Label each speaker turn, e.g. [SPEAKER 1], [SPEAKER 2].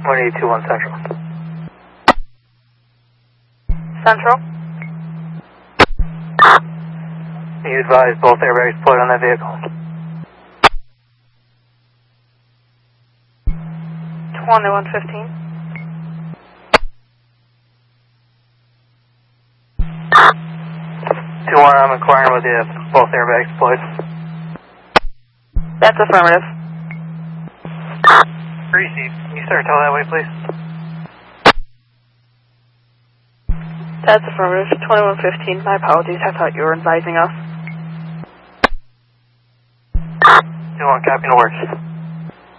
[SPEAKER 1] 1821 Central.
[SPEAKER 2] Central?
[SPEAKER 1] You advise both airbags deployed on that vehicle.
[SPEAKER 2] 2115.
[SPEAKER 1] 2-1, I'm inquiring with you if both airbags deployed.
[SPEAKER 2] That's affirmative.
[SPEAKER 1] Greasy, can you start tell that way, please?
[SPEAKER 2] That's affirmative. 2115. My apologies. I thought you were advising us.
[SPEAKER 1] 2-1, copy, no works.